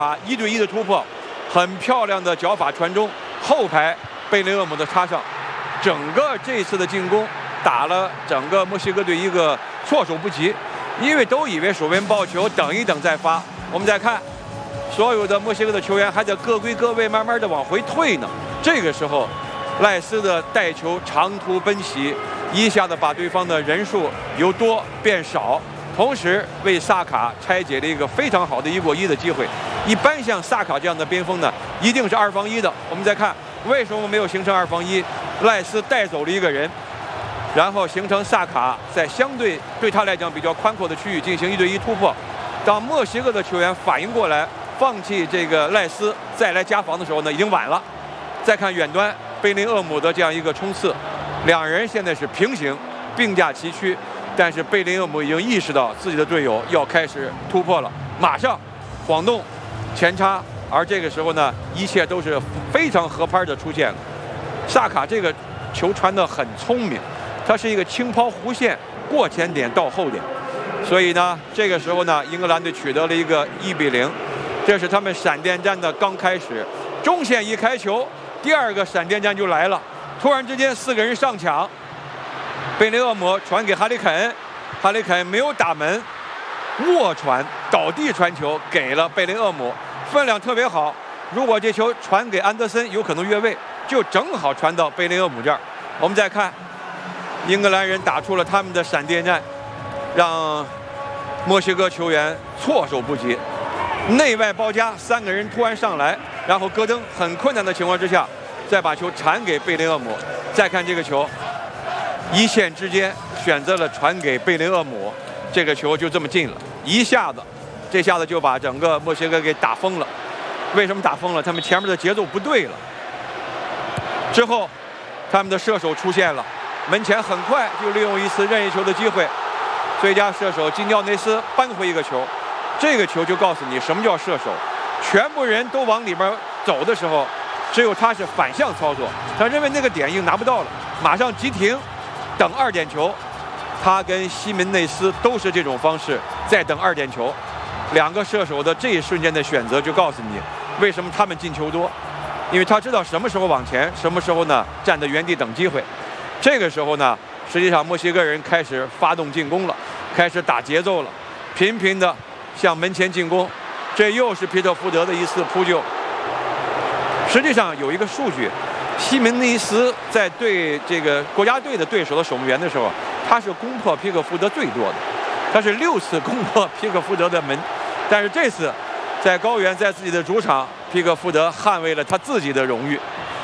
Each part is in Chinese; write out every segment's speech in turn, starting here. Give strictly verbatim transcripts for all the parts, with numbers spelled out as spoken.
啊，一对一的突破，很漂亮的脚法传中，后排贝林厄姆的插上，整个这次的进攻打了整个墨西哥队一个措手不及，因为都以为守边抱球，等一等再发。我们再看，所有的墨西哥的球员还在各归各位，慢慢的往回退呢。这个时候，赖斯的带球长途奔袭，一下子把对方的人数由多变少。 同时为萨卡拆解了一个非常好的一过一的机会。一般像萨卡这样的边锋呢，一定是二防一的。我们再看为什么没有形成二防一？赖斯带走了一个人，然后形成萨卡在相对对他来讲比较宽阔的区域进行一对一突破。当墨西哥的球员反应过来，放弃这个赖斯再来加防的时候呢，已经晚了。再看远端贝林厄姆的这样一个冲刺，两人现在是平行，并驾齐驱。 但是贝林厄姆已经意识到自己的队友要开始突破了，马上晃动前插，而这个时候呢，一切都是非常合拍的出现了。萨卡这个球传得很聪明，他是一个轻抛弧线过前点到后点，所以呢，这个时候呢，英格兰队取得了一个一比零，这是他们闪电战的刚开始。中线一开球，第二个闪电战就来了，突然之间四个人上抢。 贝林厄姆传给哈里肯，哈里肯没有打门，卧传倒地传球给了贝林厄姆，分量特别好。如果这球传给安德森，有可能越位，就正好传到贝林厄姆这儿。我们再看，英格兰人打出了他们的闪电战，让墨西哥球员措手不及。内外包夹，三个人突然上来，然后戈登很困难的情况之下，再把球传给贝林厄姆。再看这个球。 一线之间选择了传给贝林厄姆，这个球就这么进了，一下子，这下子就把整个墨西哥给打疯了。为什么打疯了？他们前面的节奏不对了。之后，他们的射手出现了，门前很快就利用一次任意球的机会，最佳射手金吊内斯扳回一个球，这个球就告诉你什么叫射手。全部人都往里边走的时候，只有他是反向操作，他认为那个点已经拿不到了，马上急停。 等二点球，他跟西门内斯都是这种方式，在等二点球。两个射手的这一瞬间的选择，就告诉你为什么他们进球多，因为他知道什么时候往前，什么时候呢站在原地等机会。这个时候呢，实际上墨西哥人开始发动进攻了，开始打节奏了，频频的向门前进攻。这又是皮特福德的一次扑救。实际上有一个数据。 西门内斯在对这个国家队的对手的守门员的时候，他是攻破皮克福德最多的，他是六次攻破皮克福德的门。但是这次在高原，在自己的主场，皮克福德捍卫了他自己的荣誉。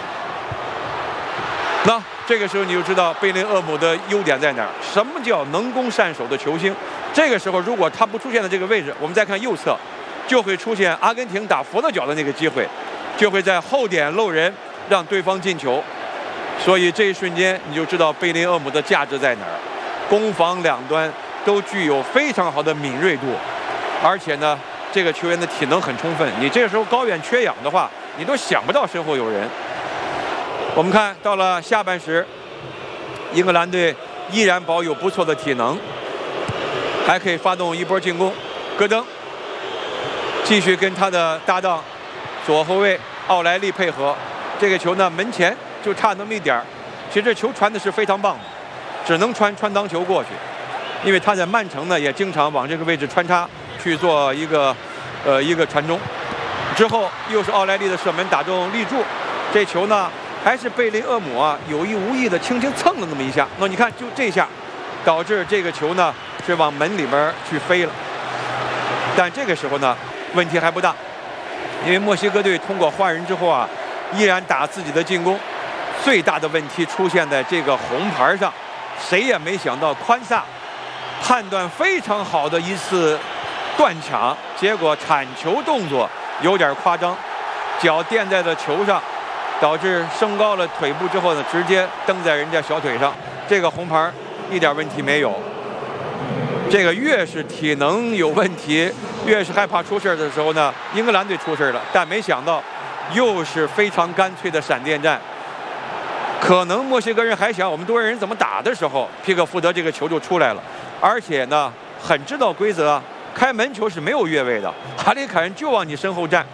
那这个时候你就知道贝林厄姆的优点在哪儿？什么叫能攻善守的球星？这个时候如果他不出现在这个位置，我们再看右侧，就会出现阿根廷打佛得角的那个机会，就会在后点漏人。 让对方进球，所以这一瞬间你就知道贝林厄姆的价值在哪儿。攻防两端都具有非常好的敏锐度，而且呢，这个球员的体能很充分。你这个时候高远缺氧的话，你都想不到身后有人。我们看到了下半时，英格兰队依然保有不错的体能，还可以发动一波进攻。戈登继续跟他的搭档左后卫奥莱利配合。 这个球呢，门前就差那么一点儿。其实这球传的是非常棒的，只能穿穿裆球过去，因为他在曼城呢也经常往这个位置穿插去做一个呃一个传中。之后又是奥莱利的射门打中立柱，这球呢还是贝林厄姆啊有意无意的轻轻蹭了那么一下。那你看就这下，导致这个球呢是往门里边去飞了。但这个时候呢问题还不大，因为墨西哥队通过换人之后啊。 依然打自己的进攻，最大的问题出现在这个红牌上，谁也没想到宽萨判断非常好的一次断抢，结果铲球动作有点夸张，脚垫在了球上，导致升高了腿部之后呢，直接蹬在人家小腿上，这个红牌一点问题没有。这个越是体能有问题，越是害怕出事的时候呢，英格兰队出事了，但没想到。 又是非常干脆的闪电战，可能墨西哥人还想我们多人怎么打的时候，皮克福德这个球就出来了，而且呢很知道规则，开门球是没有越位的，哈里凯恩就往你身后站，